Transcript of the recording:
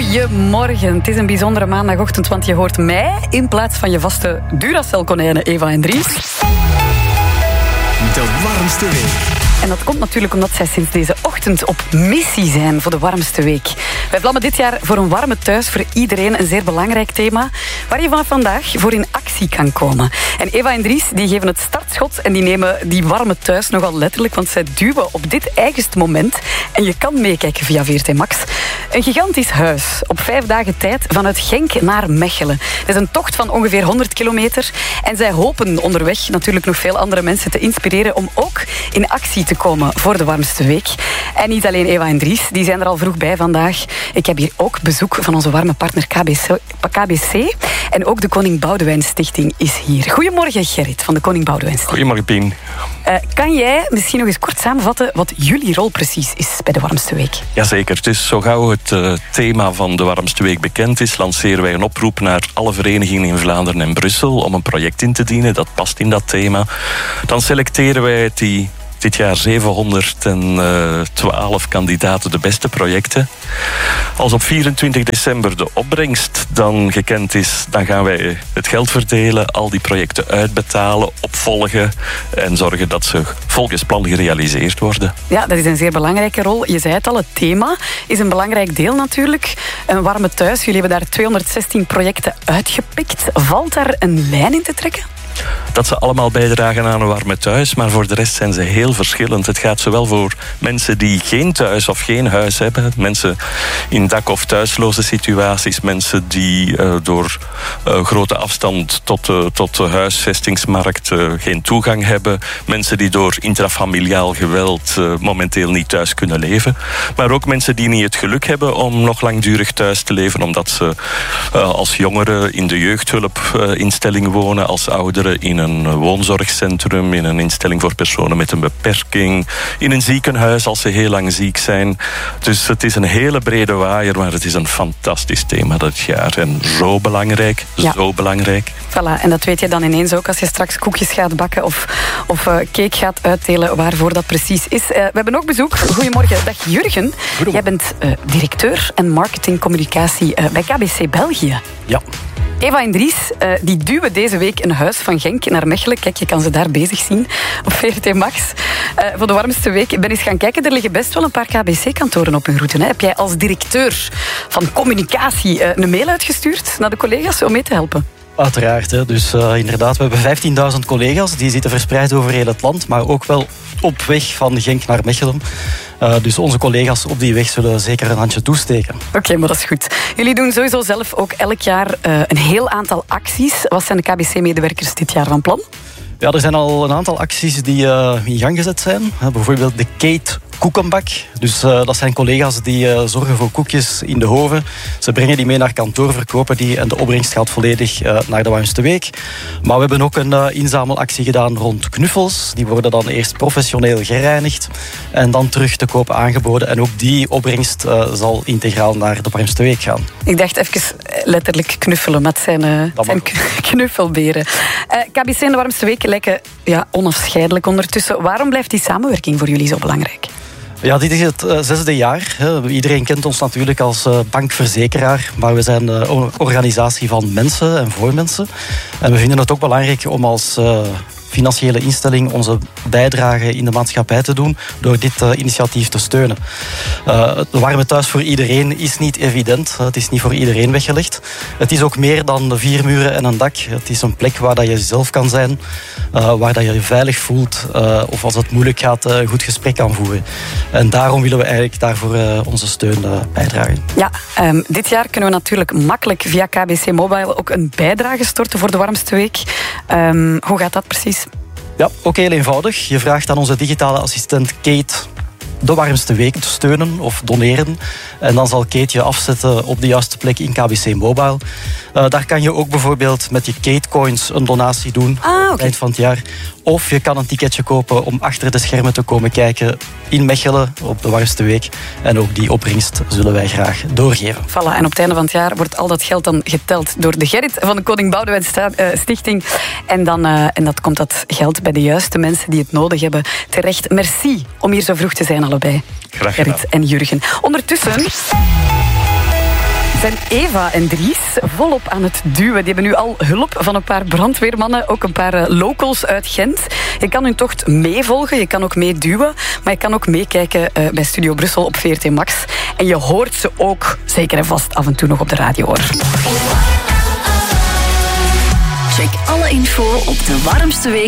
Goedemorgen. Het is een bijzondere maandagochtend, want je hoort mij in plaats van je vaste Duracell-konijnen Eva en Dries. De warmste week. En dat komt natuurlijk omdat zij sinds deze ochtend op missie zijn voor de warmste week. Wij vlammen dit jaar voor een warme thuis voor iedereen, een zeer belangrijk thema, waar je vanaf vandaag voor in actie kan komen. En Eva en Dries die geven het startschot en die nemen die warme thuis nogal letterlijk, want zij duwen op dit eigenste moment. En je kan meekijken via VRT Max. Een gigantisch huis op 5 dagen tijd vanuit Genk naar Mechelen. Het is een tocht van ongeveer 100 kilometer. En zij hopen onderweg natuurlijk nog veel andere mensen te inspireren om ook in actie te komen voor de warmste week. En niet alleen Eva en Dries, die zijn er al vroeg bij vandaag. Ik heb hier ook bezoek van onze warme partner KBC. En ook de Koning Boudewijn Stichting is hier. Goedemorgen Gerrit van de Koning Boudewijn Stichting. Goedemorgen Pien. Kan jij misschien nog eens kort samenvatten wat jullie rol precies is bij de warmste week? Jazeker. Dus zo gauw het thema van de warmste week bekend is, lanceren wij een oproep naar alle verenigingen in Vlaanderen en Brussel om een project in te dienen. Dat past in dat thema. Dan selecteren wij dit jaar 712 kandidaten, de beste projecten. Als op 24 december de opbrengst dan gekend is, dan gaan wij het geld verdelen, al die projecten uitbetalen, opvolgen en zorgen dat ze volgens plan gerealiseerd worden. Ja, dat is een zeer belangrijke rol. Je zei het al, het thema is een belangrijk deel natuurlijk. Een warme thuis, jullie hebben daar 216 projecten uitgepikt. Valt daar een lijn in te trekken? Dat ze allemaal bijdragen aan een warme thuis, maar voor de rest zijn ze heel verschillend. Het gaat zowel voor mensen die geen thuis of geen huis hebben, mensen in dak- of thuisloze situaties, mensen die door grote afstand tot de huisvestingsmarkt geen toegang hebben, mensen die door intrafamiliaal geweld momenteel niet thuis kunnen leven, maar ook mensen die niet het geluk hebben om nog langdurig thuis te leven, omdat ze als jongeren in de jeugdhulpinstelling wonen, als ouderen in een woonzorgcentrum, in een instelling voor personen met een beperking, in een ziekenhuis als ze heel lang ziek zijn. Dus het is een hele brede waaier, maar het is een fantastisch thema dit jaar. En zo belangrijk, zo belangrijk. Voilà, en dat weet je dan ineens ook als je straks koekjes gaat bakken of cake gaat uitdelen waarvoor dat precies is. We hebben ook bezoek. Goedemorgen, dag Jurgen. Jij bent directeur en marketingcommunicatie bij KBC België. Ja. Eva en Dries, die duwen deze week een huis van Genk naar Mechelen. Kijk, je kan ze daar bezig zien op VRT Max. Voor de warmste week. Ik ben eens gaan kijken, er liggen best wel een paar KBC-kantoren op hun route. Hè? Heb jij als directeur van communicatie een mail uitgestuurd naar de collega's om mee te helpen? Uiteraard. Hè. Dus inderdaad, we hebben 15.000 collega's. Die zitten verspreid over heel het land, maar ook wel op weg van Genk naar Mechelen. Dus onze collega's op die weg zullen zeker een handje toesteken. Oké, maar dat is goed. Jullie doen sowieso zelf ook elk jaar een heel aantal acties. Wat zijn de KBC-medewerkers dit jaar van plan? Ja, er zijn al een aantal acties die in gang gezet zijn. Bijvoorbeeld de Kate Koekenbak. Dus dat zijn collega's die zorgen voor koekjes in de hoven. Ze brengen die mee naar kantoor, verkopen die en de opbrengst gaat volledig naar de warmste week. Maar we hebben ook een inzamelactie gedaan rond knuffels. Die worden dan eerst professioneel gereinigd en dan terug te koop aangeboden. En ook die opbrengst zal integraal naar de warmste week gaan. Ik dacht even letterlijk knuffelen met zijn knuffelberen. KBC en de warmste week lijken onafscheidelijk ondertussen. Waarom blijft die samenwerking voor jullie zo belangrijk? Ja, dit is het 6e jaar. Iedereen kent ons natuurlijk als bankverzekeraar, maar we zijn een organisatie van mensen en voor mensen. En we vinden het ook belangrijk om als financiële instelling onze bijdrage in de maatschappij te doen door dit initiatief te steunen. De warme thuis voor iedereen is niet evident. Het is niet voor iedereen weggelegd. Het is ook meer dan de 4 muren en een dak. Het is een plek waar dat je zelf kan zijn, waar dat je je veilig voelt of als het moeilijk gaat, een goed gesprek kan voeren. En daarom willen we eigenlijk daarvoor onze steun bijdragen. Ja, dit jaar kunnen we natuurlijk makkelijk via KBC Mobile ook een bijdrage storten voor de warmste week. Hoe gaat dat precies? Ja, ook heel eenvoudig. Je vraagt aan onze digitale assistent Kate de warmste week te steunen of doneren. En dan zal Kate je afzetten op de juiste plek in KBC Mobile. Daar kan je ook bijvoorbeeld met je Kate Coins een donatie doen aan het eind van het jaar. Of je kan een ticketje kopen om achter de schermen te komen kijken in Mechelen op de warmste week. En ook die opbrengst zullen wij graag doorgeven. Voilà, en op het einde van het jaar wordt al dat geld dan geteld door de Gerrit van de Koning Boudewijn Stichting. En dat komt dat geld bij de juiste mensen die het nodig hebben terecht. Merci om hier zo vroeg te zijn allebei. Graag gedaan. Gerrit en Jurgen. Ondertussen zijn Eva en Dries volop aan het duwen. Die hebben nu al hulp van een paar brandweermannen, ook een paar locals uit Gent. Je kan hun tocht meevolgen, je kan ook meeduwen, maar je kan ook meekijken bij Studio Brussel op VRT Max. En je hoort ze ook zeker en vast af en toe nog op de radio, hoor. Check alle info op dewarmsteweek.be.